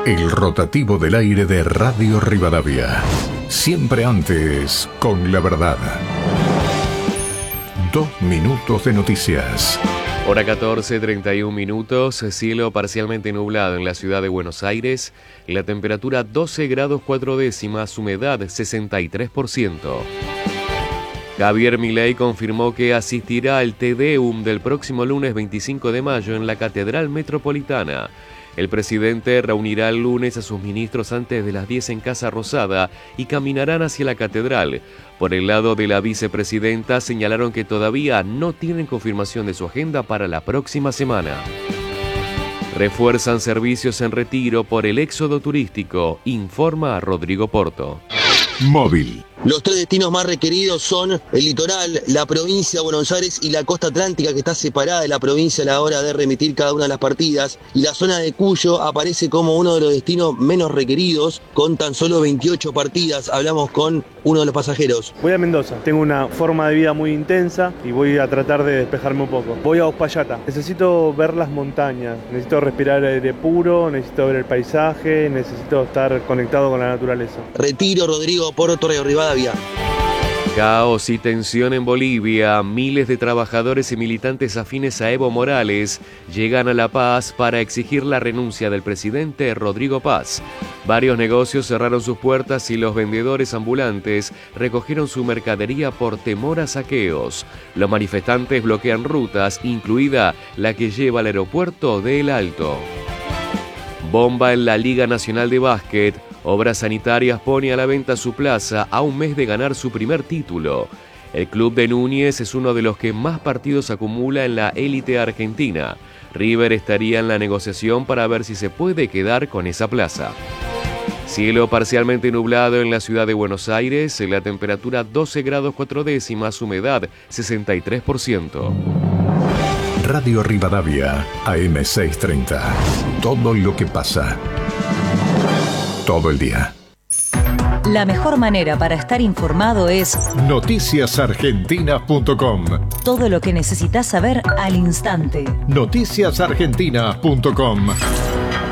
El rotativo del aire de Radio Rivadavia. Siempre antes, con la verdad. 2 minutos de noticias. Hora 14:31, cielo parcialmente nublado en la ciudad de Buenos Aires, la temperatura 12 grados 4 décimas, humedad 63%. Javier Milei confirmó que asistirá al Te Deum del próximo lunes 25 de mayo en la Catedral Metropolitana. El presidente reunirá el lunes a sus ministros antes de las 10 en Casa Rosada y caminarán hacia la catedral. Por el lado de la vicepresidenta señalaron que todavía no tienen confirmación de su agenda para la próxima semana. Refuerzan servicios en Retiro por el éxodo turístico, informa Rodrigo Porto. Móvil. Los 3 destinos más requeridos son el litoral, la provincia de Buenos Aires y la costa atlántica, que está separada de la provincia a la hora de remitir cada una de las partidas. Y la zona de Cuyo aparece como uno de los destinos menos requeridos, con tan solo 28 partidas. Hablamos con uno de los pasajeros. Voy a Mendoza, tengo una forma de vida muy intensa y voy a tratar de despejarme un poco. Voy a Uspallata, necesito ver las montañas, necesito respirar aire puro, necesito ver el paisaje, necesito estar conectado con la naturaleza. Retiro, Rodrigo Porto, Radio Rivadavia. Caos y tensión en Bolivia. Miles de trabajadores y militantes afines a Evo Morales llegan a La Paz para exigir la renuncia del presidente Rodrigo Paz. Varios negocios cerraron sus puertas y los vendedores ambulantes recogieron su mercadería por temor a saqueos. Los manifestantes bloquean rutas, incluida la que lleva al aeropuerto de El Alto. Bomba en la Liga Nacional de Básquet. Obras Sanitarias pone a la venta su plaza a un mes de ganar su primer título. El club de Núñez es uno de los que más partidos acumula en la élite argentina. River estaría en la negociación para ver si se puede quedar con esa plaza. Cielo parcialmente nublado en la ciudad de Buenos Aires, la temperatura 12 grados 4 décimas, humedad 63%. Radio Rivadavia, AM630. Todo lo que pasa. Todo el día. La mejor manera para estar informado es noticiasargentinas.com. Todo lo que necesitas saber al instante. Noticiasargentinas.com.